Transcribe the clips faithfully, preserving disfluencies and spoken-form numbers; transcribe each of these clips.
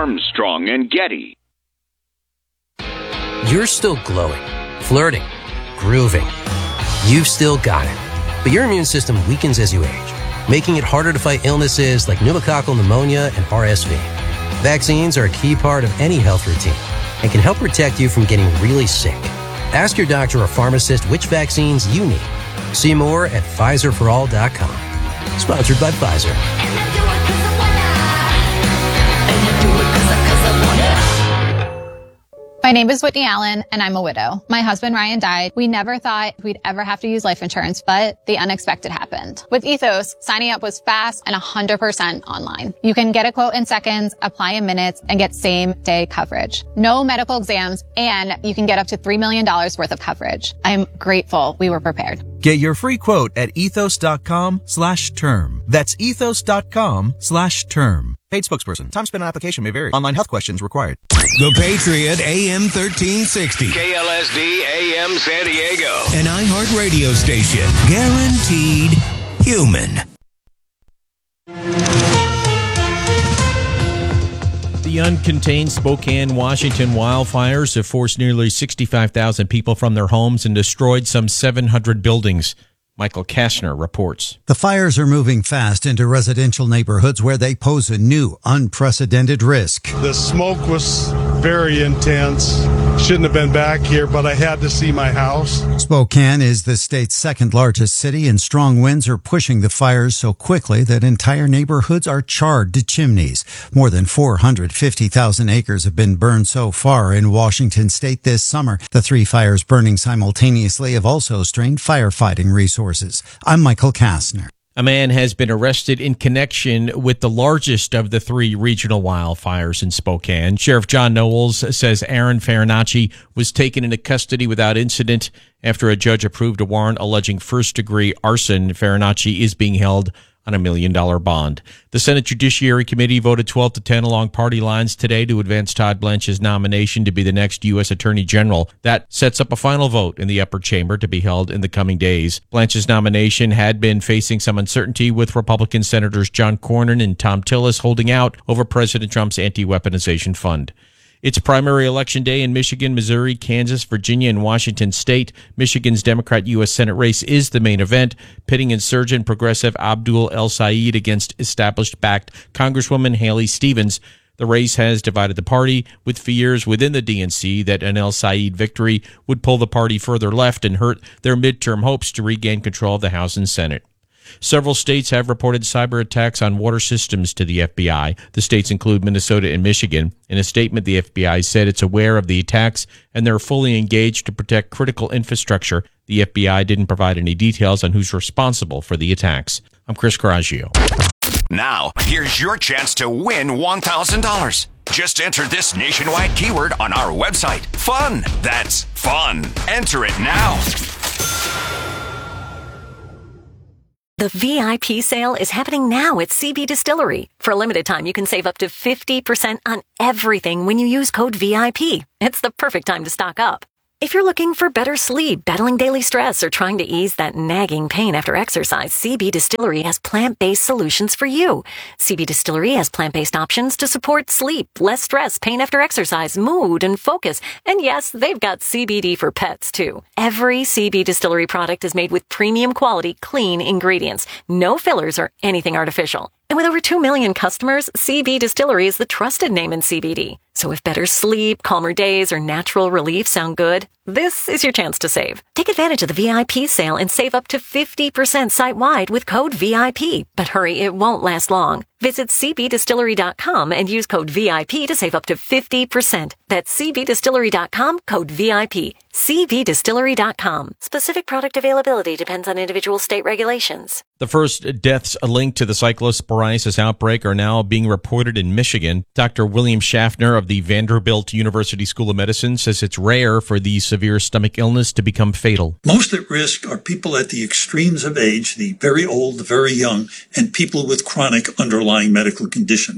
Armstrong and Getty. You're still glowing, flirting, grooving. You've still got it. But your immune system weakens as you age, making it harder to fight illnesses like pneumococcal pneumonia and R S V. Vaccines are a key part of any health routine and can help protect you from getting really sick. Ask your doctor or pharmacist which vaccines you need. See more at Pfizer for all dot com. Sponsored by Pfizer. My name is Whitney Allen, and I'm a widow. My husband, Ryan, died. We never thought we'd ever have to use life insurance, but the unexpected happened. With Ethos, signing up was fast and one hundred percent online. You can get a quote in seconds, apply in minutes, and get same-day coverage. No medical exams, and you can get up to three million dollars worth of coverage. I'm grateful we were prepared. Get your free quote at ethos.com slash term. That's ethos.com slash term. Paid spokesperson. Time spent on application may vary. Online health questions required. The Patriot A M thirteen sixty. K L S D A M San Diego. An iHeart radio station. Guaranteed human. The uncontained Spokane, Washington wildfires have forced nearly sixty-five thousand people from their homes and destroyed some seven hundred buildings. Michael Kastner reports. The fires are moving fast into residential neighborhoods where they pose a new, unprecedented risk. The smoke was very intense. Shouldn't have been back here, but I had to see my house. Spokane is the state's second largest city, and strong winds are pushing the fires so quickly that entire neighborhoods are charred to chimneys. More than four hundred fifty thousand acres have been burned so far in Washington state this summer. The three fires burning simultaneously have also strained firefighting resources. I'm Michael Kastner. A man has been arrested in connection with the largest of the three regional wildfires in Spokane. Sheriff John Knowles says Aaron Farinacci was taken into custody without incident after a judge approved a warrant alleging first-degree arson. Farinacci is being held on a million-dollar bond. The Senate Judiciary Committee voted twelve to ten along party lines today to advance Todd Blanche's nomination to be the next U S Attorney General. That sets up a final vote in the upper chamber to be held in the coming days. Blanche's nomination had been facing some uncertainty, with Republican Senators John Cornyn and Thom Tillis holding out over President Trump's anti-weaponization fund. It's primary election day in Michigan, Missouri, Kansas, Virginia, and Washington state. Michigan's Democrat U S Senate race is the main event, pitting insurgent progressive Abdul El-Sayed against established-backed Congresswoman Haley Stevens. The race has divided the party, with fears within the D N C that an El-Sayed victory would pull the party further left and hurt their midterm hopes to regain control of the House and Senate. Several states have reported cyber attacks on water systems to the F B I. The states include Minnesota and Michigan. In a statement, the F B I said it's aware of the attacks and they're fully engaged to protect critical infrastructure. The F B I didn't provide any details on who's responsible for the attacks. I'm Chris Coraggio. Now, here's your chance to win one thousand dollars. Just enter this nationwide keyword on our website. Fun. That's fun. Enter it now. The V I P sale is happening now at C B Distillery. For a limited time, you can save up to fifty percent on everything when you use code V I P. It's the perfect time to stock up. If you're looking for better sleep, battling daily stress, or trying to ease that nagging pain after exercise, C B Distillery has plant-based solutions for you. C B Distillery has plant-based options to support sleep, less stress, pain after exercise, mood, and focus. And yes, they've got C B D for pets, too. Every C B Distillery product is made with premium quality, clean ingredients. No fillers or anything artificial. And with over two million customers, C B Distillery is the trusted name in C B D. So if better sleep, calmer days, or natural relief sound good, this is your chance to save. Take advantage of the V I P sale and save up to fifty percent site-wide with code V I P. But hurry, it won't last long. Visit C B distillery dot com and use code V I P to save up to fifty percent. That's C B distillery dot com, code V I P. C B distillery dot com. Specific product availability depends on individual state regulations. The first deaths linked to the cyclosporiasis outbreak are now being reported in Michigan. Doctor William Schaffner of the Vanderbilt University School of Medicine says it's rare for the severe stomach illness to become fatal. Most at risk are people at the extremes of age, the very old, the very young, and people with chronic underlying medical conditions.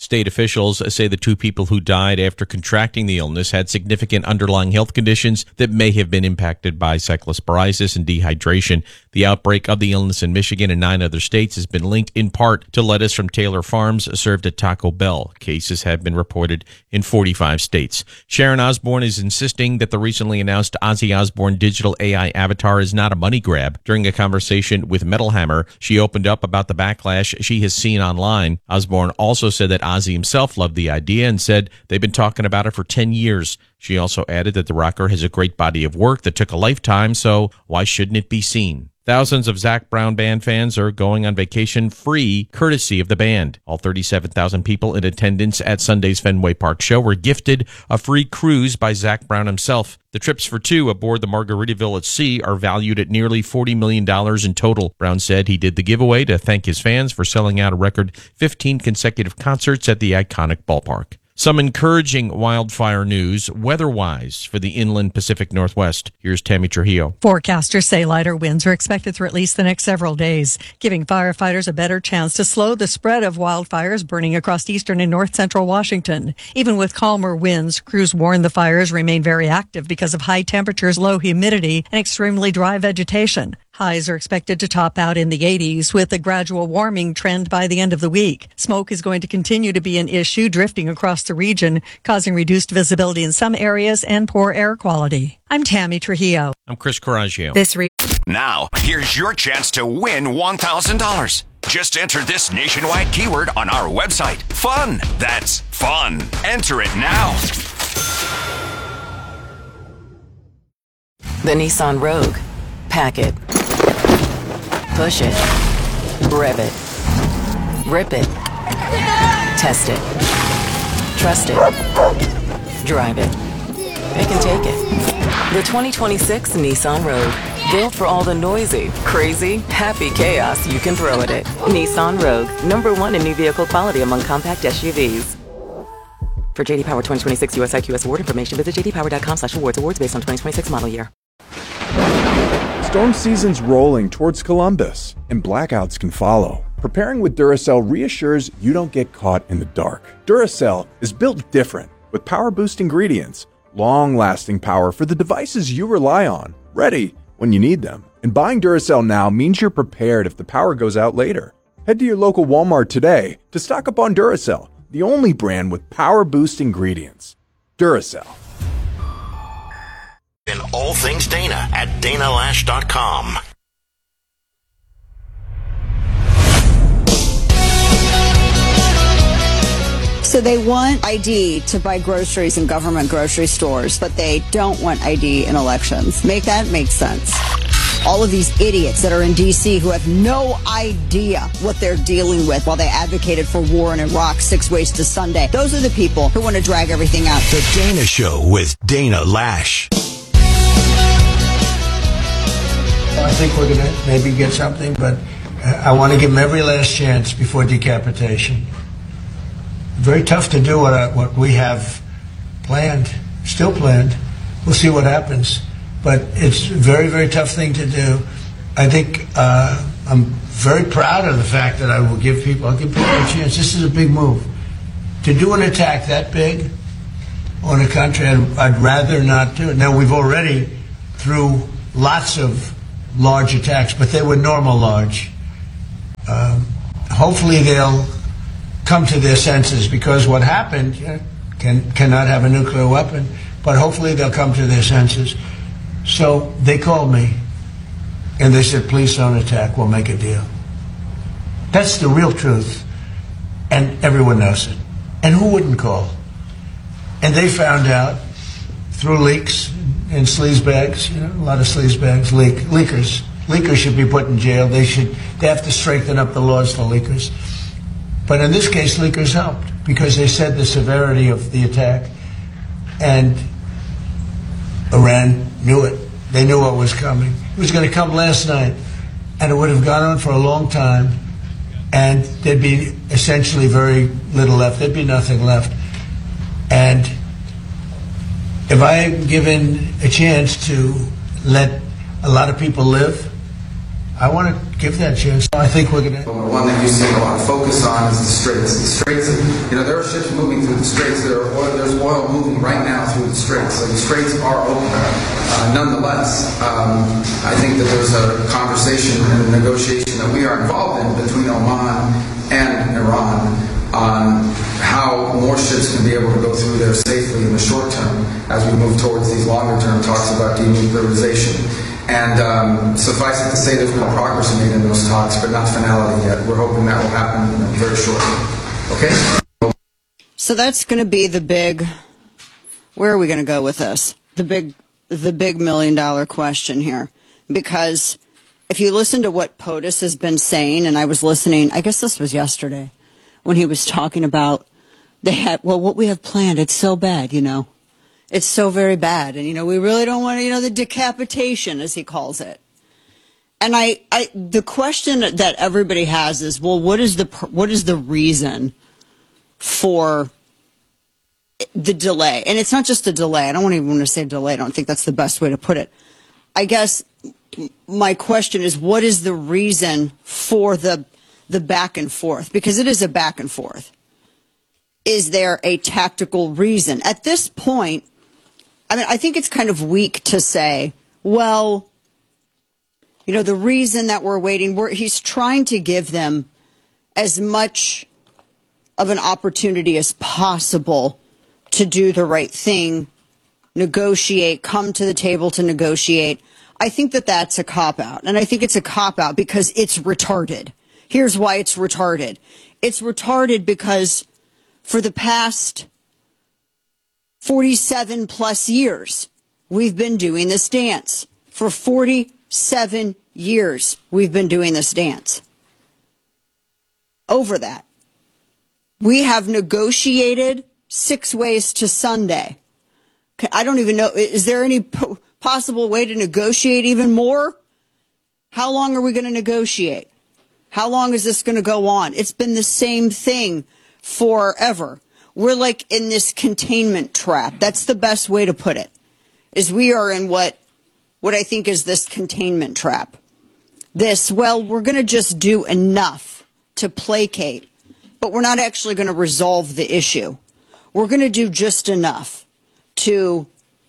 State officials say the two people who died after contracting the illness had significant underlying health conditions that may have been impacted by cyclosporiasis and dehydration. The outbreak of the illness in Michigan and nine other states has been linked in part to lettuce from Taylor Farms served at Taco Bell. Cases have been reported in forty-five states. Sharon Osbourne is insisting that the recently announced Ozzy Osbourne digital A I avatar is not a money grab. During a conversation with Metal Hammer, she opened up about the backlash she has seen online. Osbourne also said that Ozzy himself loved the idea and said they've been talking about it for ten years. She also added that the rocker has a great body of work that took a lifetime, so why shouldn't it be seen? Thousands of Zac Brown Band fans are going on vacation free, courtesy of the band. All thirty-seven thousand people in attendance at Sunday's Fenway Park show were gifted a free cruise by Zac Brown himself. The trips for two aboard the Margaritaville at Sea are valued at nearly forty million dollars in total. Brown said he did the giveaway to thank his fans for selling out a record fifteen consecutive concerts at the iconic ballpark. Some encouraging wildfire news weather-wise for the inland Pacific Northwest. Here's Tammy Trujillo. Forecasters say lighter winds are expected through at least the next several days, giving firefighters a better chance to slow the spread of wildfires burning across eastern and north central Washington. Even with calmer winds, crews warn the fires remain very active because of high temperatures, low humidity, and extremely dry vegetation. Highs are expected to top out in the eighties with a gradual warming trend by the end of the week. Smoke is going to continue to be an issue drifting across the region, causing reduced visibility in some areas and poor air quality. I'm Tammy Trujillo. I'm Chris Coraggio. This re- Now, here's your chance to win one thousand dollars. Just enter this nationwide keyword on our website. Fun. That's fun. Enter it now. The Nissan Rogue. Pack it. Push it. Rev it. Rip it. Test it. Trust it. Drive it. It can take it. The twenty twenty-six Nissan Rogue. Built for all the noisy, crazy, happy chaos you can throw at it. Nissan Rogue. Number one in new vehicle quality among compact S U Vs. For J D Power twenty twenty-six U S I Q S award information, visit j d power dot com slash awards. Awards based on twenty twenty-six model year. Storm season's rolling towards Columbus, and blackouts can follow. Preparing with Duracell reassures you don't get caught in the dark. Duracell is built different, with power-boost ingredients, long-lasting power for the devices you rely on, ready when you need them. And buying Duracell now means you're prepared if the power goes out later. Head to your local Walmart today to stock up on Duracell, the only brand with power-boost ingredients. Duracell. In all things Dana at dana lash dot com. So they want I D to buy groceries in government grocery stores, but they don't want I D in elections. Make that make sense. All of these idiots that are in D C who have no idea what they're dealing with while they advocated for war in Iraq, six ways to Sunday. Those are the people who want to drag everything out. The Dana Show with Dana Lash. I think we're going to maybe get something, but I want to give them every last chance before decapitation. Very tough to do what, I, what we have planned, still planned. We'll see what happens. But it's a very, very tough thing to do. I think uh, I'm very proud of the fact that I will give people, I'll give people a chance. This is a big move. To do an attack that big on a country, I'd, I'd rather not do it. Now, we've already, through lots of large attacks, but they were normal large. Um, hopefully they'll come to their senses, because what happened you know, can cannot have a nuclear weapon, but hopefully they'll come to their senses. So they called me and they said, please don't attack, we'll make a deal. That's the real truth, and everyone knows it. And who wouldn't call? And they found out through leaks and sleazebags, you know, a lot of sleazebags, leak, leakers. Leakers should be put in jail. They should, they have to strengthen up the laws for leakers. But in this case, leakers helped because they said the severity of the attack, and Iran knew it. They knew what was coming. It was going to come last night, and it would have gone on for a long time, and there'd be essentially very little left. There'd be nothing left. And if I am given a chance to let a lot of people live, I want to give that chance. I think we're going to... One that you see a lot of focus on is the Straits. The Straits, you know, there are ships moving through the straits. There are oil, there's oil moving right now through the straits. So the straits are open. Uh, nonetheless, um, I think that there's a conversation and a negotiation that we are involved in between Oman and Iran on how more ships can be able to go through there safely in the short term as we move towards these longer term talks about denuclearization. And um, suffice it to say there's been progress made in those talks, but not finality yet. We're hoping that will happen very shortly. Okay? So that's going to be the big, where are we going to go with this? The big, the big million dollar question here. Because if you listen to what POTUS has been saying, and I was listening, I guess this was yesterday, when he was talking about they had, well, what we have planned, it's so bad, you know. It's so very bad. And, you know, we really don't want to, you know, the decapitation, as he calls it. And I, I, the question that everybody has is, well, what is the, what is the reason for the delay? And it's not just a delay. I don't even want to say delay. I don't think that's the best way to put it. I guess my question is, what is the reason for the, the back and forth? Because it is a back and forth. Is there a tactical reason? At this point, I mean, I think it's kind of weak to say, well, you know, the reason that we're waiting, we're, he's trying to give them as much of an opportunity as possible to do the right thing, negotiate, come to the table to negotiate. I think that that's a cop-out. And I think it's a cop-out because it's retarded. Here's why it's retarded. It's retarded because for the past forty-seven plus years, we've been doing this dance. For forty-seven years, we've been doing this dance. Over that, we have negotiated six ways to Sunday. I don't even know, is there any po- possible way to negotiate even more? How long are we going to negotiate? How long is this going to go on? It's been the same thing forever. We're like in this containment trap. That's the best way to put it, is we are in what, what I think is this containment trap. This, well, we're going to just do enough to placate, but we're not actually going to resolve the issue. We're going to do just enough to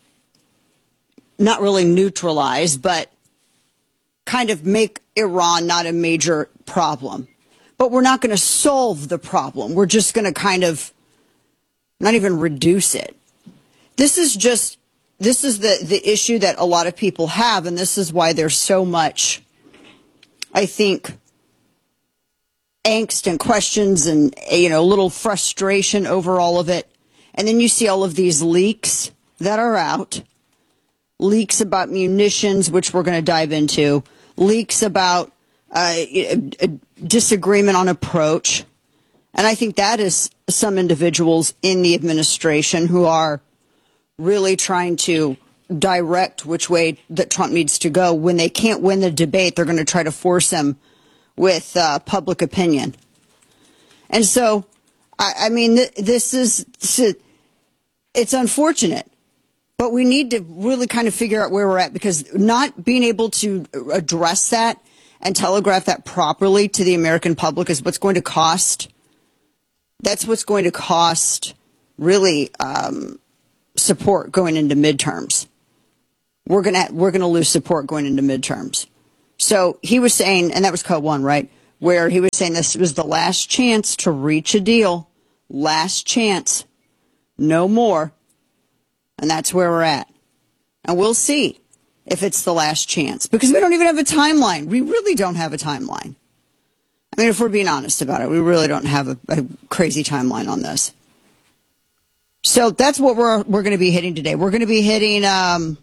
not really neutralize, but kind of make Iran not a major problem. But we're not going to solve the problem. We're just going to kind of not even reduce it. This is just, this is the, the issue that a lot of people have, and this is why there's so much, I think, angst and questions and, you know, a little frustration over all of it. And then you see all of these leaks that are out, leaks about munitions, which we're going to dive into, leaks about uh, a, a disagreement on approach. And I think that is some individuals in the administration who are really trying to direct which way that Trump needs to go. When they can't win the debate, they're going to try to force him with uh, public opinion. And so, I, I mean, th- this is, it's unfortunate, but we need to really kind of figure out where we're at, because not being able to address that and telegraph that properly to the American public is what's going to cost. That's what's going to cost really um, support going into midterms. We're gonna we're gonna lose support going into midterms. So he was saying, and that was code one, right? Where he was saying this was the last chance to reach a deal, last chance, no more, and that's where we're at. And we'll see if it's the last chance, because we don't even have a timeline. We really don't have a timeline. I mean, if we're being honest about it, we really don't have a, a crazy timeline on this. So that's what we're we're going to be hitting today. We're going to be hitting um,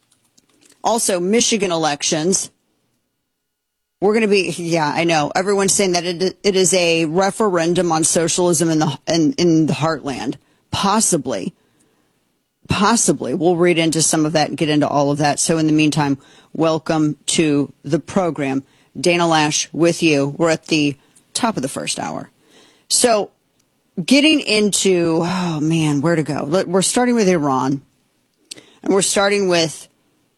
also Michigan elections. We're going to be, yeah, I know. Everyone's saying that it it is a referendum on socialism in the in, in the heartland. Possibly. Possibly. We'll read into some of that and get into all of that. So in the meantime, welcome to the program. Dana Lash with you. We're at the top of the first hour. So getting into, oh man, where to go? We're starting with Iran, and we're starting with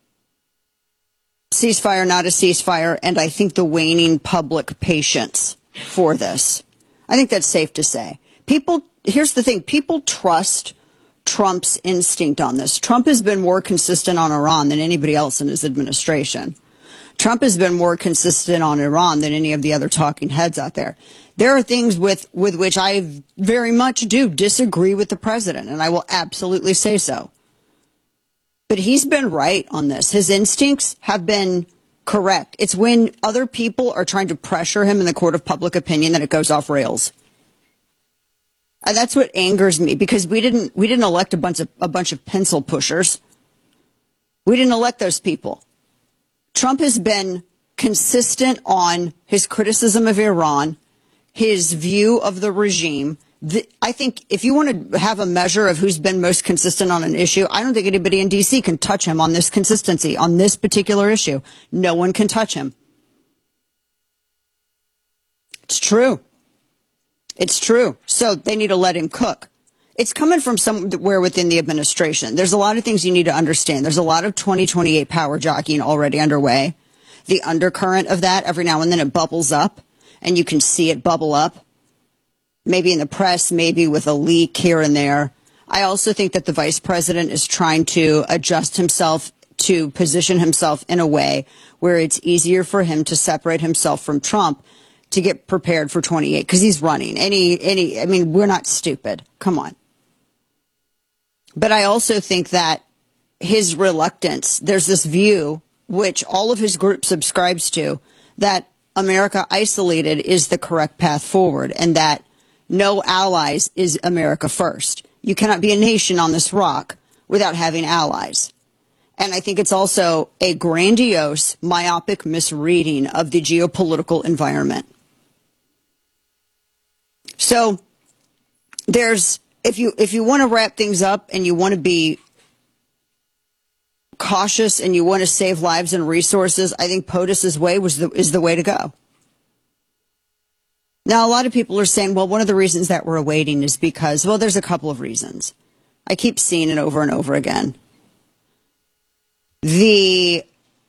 ceasefire, not a ceasefire, and I think the waning public patience for this. I think that's safe to say. People here's the thing. People trust Trump's instinct on this. Trump has been more consistent on Iran than anybody else in his administration. Trump has been more consistent on Iran than any of the other talking heads out there. There are things with, with which I very much do disagree with the president, and I will absolutely say so. But he's been right on this. His instincts have been correct. It's when other people are trying to pressure him in the court of public opinion that it goes off rails. And that's what angers me, because we didn't we didn't elect a bunch of a bunch of pencil pushers. We didn't elect those people. Trump has been consistent on his criticism of Iran, his view of the regime. The, I think if you want to have a measure of who's been most consistent on an issue, I don't think anybody in D C can touch him on this consistency, on this particular issue. No one can touch him. It's true. It's true. So they need to let him cook. It's coming from somewhere within the administration. There's a lot of things you need to understand. There's a lot of twenty twenty-eight power jockeying already underway. The undercurrent of that, every now and then it bubbles up, and you can see it bubble up. Maybe in the press, maybe with a leak here and there. I also think that the vice president is trying to adjust himself to position himself in a way where it's easier for him to separate himself from Trump to get prepared for twenty-eight, because he's running. Any, any, I mean, we're not stupid. Come on. But I also think that his reluctance, there's this view, which all of his group subscribes to, that America isolated is the correct path forward, and that no allies is America first. You cannot be a nation on this rock without having allies. And I think it's also a grandiose, myopic misreading of the geopolitical environment. So there's, if you if you want to wrap things up and you want to be cautious and you want to save lives and resources, I think POTUS's way was the, is the way to go. Now, a lot of people are saying, well, one of the reasons that we're awaiting is because, well, there's a couple of reasons. I keep seeing it over and over again. The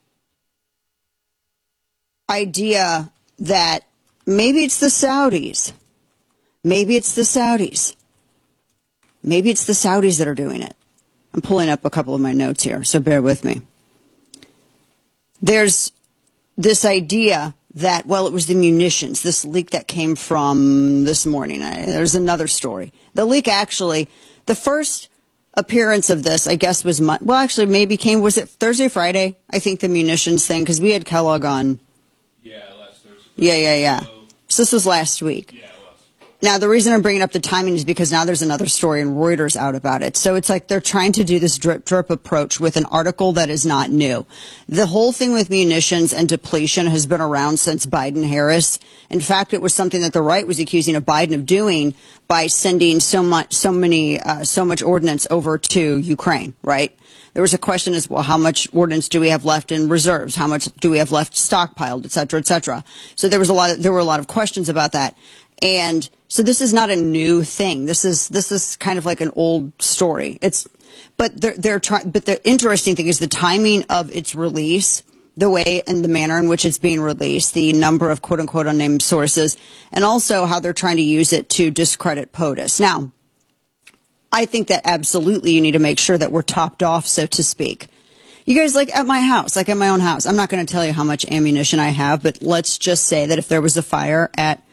idea that maybe it's the Saudis. Maybe it's the Saudis. Maybe it's the Saudis that are doing it. I'm pulling up a couple of my notes here, so bear with me. There's this idea that, well, it was the munitions, this leak that came from this morning. I, there's another story. The leak actually, the first appearance of this, I guess, was, well, actually, maybe came, was it Thursday, Friday? I think the munitions thing, because we had Kellogg on. Yeah, last Thursday. Yeah, yeah, yeah. So this was last week. Yeah. Now, the reason I'm bringing up the timing is because now there's another story in Reuters out about it. So it's like they're trying to do this drip drip approach with an article that is not new. The whole thing with munitions and depletion has been around since Biden-Harris. In fact, it was something that the right was accusing of Biden of doing by sending so much, so many, uh, so much ordnance over to Ukraine, right? There was a question as well, how much ordnance do we have left in reserves? How much do we have left stockpiled, et cetera, et cetera? So there was a lot of, there were a lot of questions about that. And so this is not a new thing. This is this is kind of like an old story. It's, but they're, they're trying. But the interesting thing is the timing of its release, the way and the manner in which it's being released, the number of quote unquote unnamed sources, and also how they're trying to use it to discredit POTUS. Now, I think that absolutely you need to make sure that we're topped off, so to speak. You guys, like at my house, like at my own house, I'm not going to tell you how much ammunition I have, but let's just say that if there was a fire at